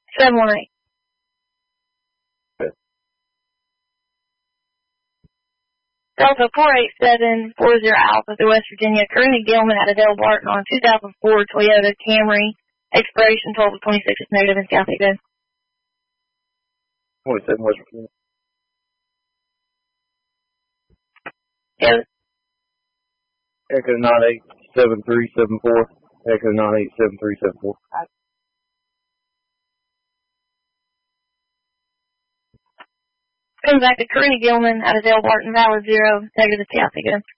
718. Delta 48740 Alpha through West Virginia. Karina Gilman out of Dale Barton on 2004 Toyota Camry. Expiration 12/26 is negative in South Echo. 27 West Virginia. Yes. Echo 987374. Echo 987374. Comes back to Karina Gilman out of Dale Barton, valid 0, negative in South Echo.